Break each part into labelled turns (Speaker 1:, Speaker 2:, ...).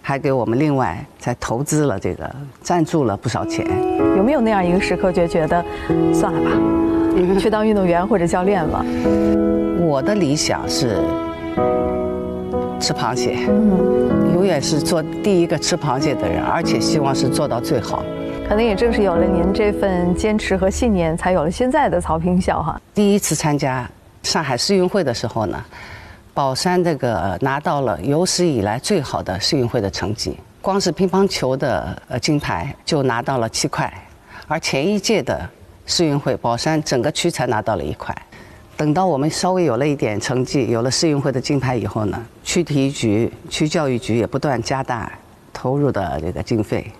Speaker 1: 还给我们另外再投资了这个赞助了不少钱。
Speaker 2: 有没有那样一个时刻，就觉得算了吧，去当运动员或者教练了？
Speaker 1: 我的理想是吃螃蟹，永远是做第一个吃螃蟹的人，而且希望是做到最好。
Speaker 2: 可能也正是有了您这份坚持和信念，才有了现在的曹乒校哈。
Speaker 1: 第一次参加上海世运会的时候呢，宝山这个拿到了有史以来最好的世运会的成绩，光是乒乓球的金牌就拿到了7块，而前一届的世运会宝山整个区才拿到了1块。等到我们稍微有了一点成绩，有了世运会的金牌以后呢，区体育局、区教育局也不断加大投入的这个经费。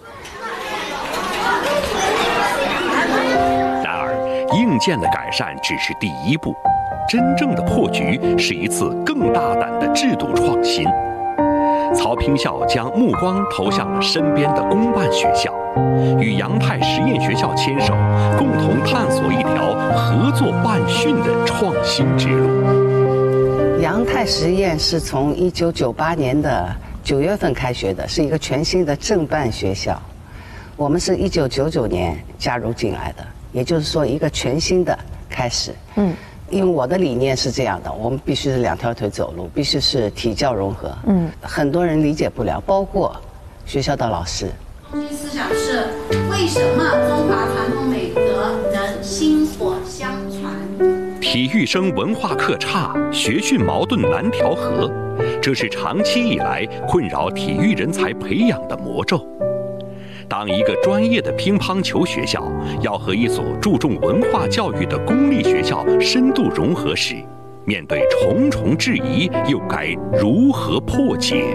Speaker 3: 然而，硬件的改善只是第一步，真正的破局是一次更大胆的制度创新。曹乒校将目光投向了身边的公办学校，与杨泰实验学校牵手，共同探索一条合作办训的创新之路。
Speaker 1: 杨泰实验是从1998年的9月份开学的，是一个全新的正办学校。我们是1999年加入进来的，也就是说一个全新的开始。因为我的理念是这样的，我们必须是2条腿走路，必须是体教融合。很多人理解不了，包括学校的老师。
Speaker 4: 思想是为什么中华传统美德能薪火相传？
Speaker 3: 体育生文化课差，学训矛盾难调和，这是长期以来困扰体育人才培养的魔咒。当一个专业的乒乓球学校要和一所注重文化教育的公立学校深度融合时，面对重重质疑，又该如何破解？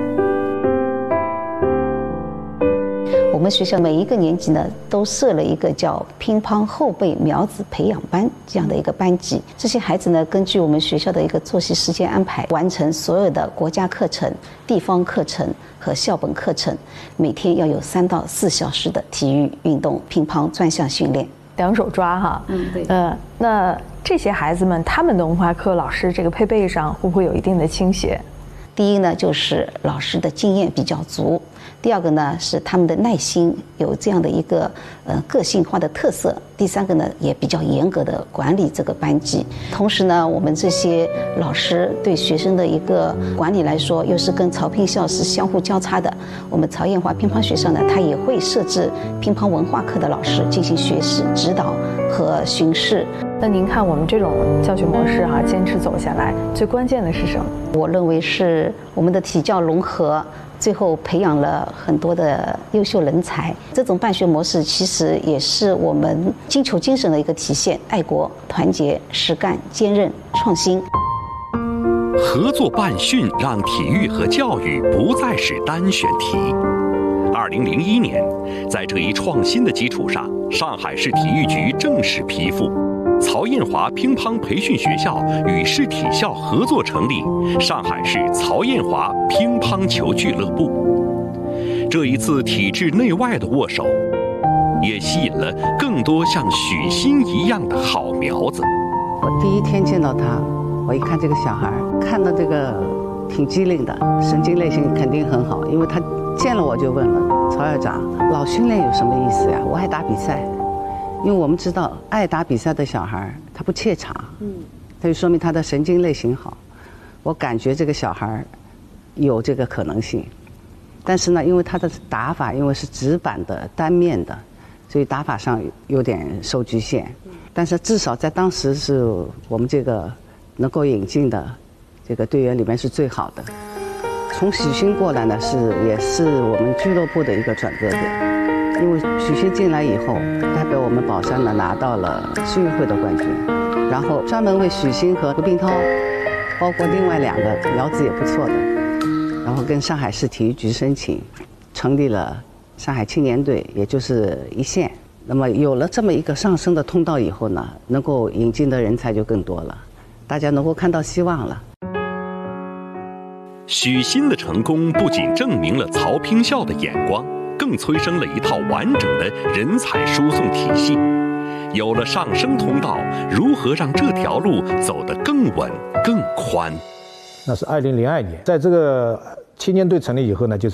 Speaker 5: 我们学校每一个年级呢，都设了一个叫乒乓后备苗子培养班这样的一个班级。这些孩子呢，根据我们学校的一个作息时间安排，完成所有的国家课程、地方课程和校本课程，每天要有3到4小时的体育运动、乒乓专项训练。
Speaker 2: 两手抓哈，
Speaker 5: 对。
Speaker 2: 那这些孩子们，他们的文化课老师这个配备上会不会有一定的倾斜？
Speaker 5: 第一呢，就是老师的经验比较足；第二个呢，是他们的耐心有这样的一个个性化的特色；第三个呢，也比较严格的管理这个班级。同时呢，我们这些老师对学生的一个管理来说，又是跟曹乒校是相互交叉的。我们曹艳华乒乓学校呢，它也会设置乒乓文化课的老师进行学习指导和巡视。
Speaker 2: 那您看我们这种教学模式哈，坚持走下来，最关键的是什么？
Speaker 5: 我认为是我们的体教融合，最后培养了很多的优秀人才。这种办学模式其实也是我们金球精神的一个体现：爱国、团结、实干、坚韧、创新。
Speaker 3: 合作办训让体育和教育不再是单选题。2001年，在这一创新的基础上，上海市体育局正式批复，曹艳华乒乓培训学校与市体校合作成立上海市曹艳华乒乓球俱乐部。这一次体制内外的握手，也吸引了更多像许昕一样的好苗子。
Speaker 1: 我第一天见到他，我一看这个小孩，看到这个挺机灵的，神经类型肯定很好，因为他见了我就问了曹校长，老训练有什么意思呀？我爱打比赛。因为我们知道爱打比赛的小孩他不怯场，他就说明他的神经类型好。我感觉这个小孩有这个可能性，但是呢，因为他的打法因为是直板的单面的，所以打法上有点受局限。但是至少在当时是我们这个能够引进的这个队员里面是最好的。从许昕过来呢，也是我们俱乐部的一个转折点。因为许昕进来以后，代表我们宝山呢拿到了世运会的冠军，然后专门为许昕和何冰涛，包括另外2个苗子也不错的，然后跟上海市体育局申请，成立了上海青年队，也就是一线。那么有了这么一个上升的通道以后呢，能够引进的人才就更多了，大家能够看到希望了。
Speaker 3: 许昕的成功不仅证明了曹乒校的眼光，更催生了一套完整的人才输送体系。有了上升通道，如何让这条路走得更稳、更宽？
Speaker 6: 那是2002年，在这个青年队成立以后呢，就